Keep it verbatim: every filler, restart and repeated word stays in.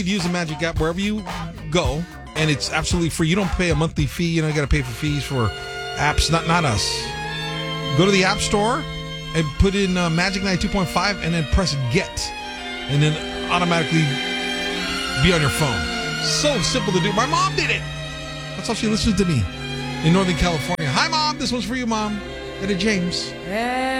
Use the Magic app wherever you go, and it's absolutely free. You don't pay a monthly fee. You know, you got to pay for fees for apps. Not not us. Go to the App Store and put in uh, Magic ninety-two point five, and then press Get, and then automatically be on your phone. So simple to do. My mom did it. That's how she listens to me in Northern California. Hi, Mom. This one's for you, Mom. And to James.